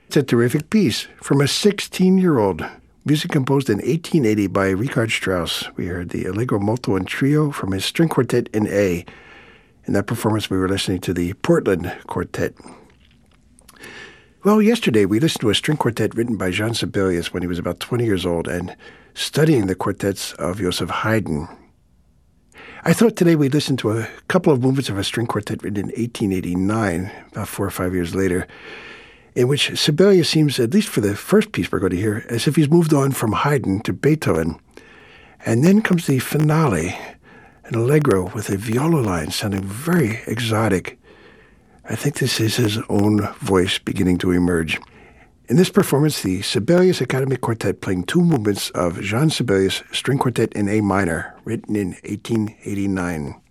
It's a terrific piece from a 16-year-old. Music composed in 1880 by Richard Strauss. We heard the Allegro Molto and Trio from his string quartet in A. In that performance, we were listening to the Portland Quartet. Well, yesterday we listened to a string quartet written by Jean Sibelius when he was about 20 years old and studying the quartets of Joseph Haydn. I thought today we'd listen to a couple of movements of a string quartet written in 1889, about 4 or 5 years later, in which Sibelius seems, at least for the first piece we're going to hear, as if he's moved on from Haydn to Beethoven. And then comes the finale, an allegro with a viola line sounding very exotic. I think this is his own voice beginning to emerge. In this performance, the Sibelius Academy Quartet playing 2 movements of Jean Sibelius String Quartet in A minor, written in 1889.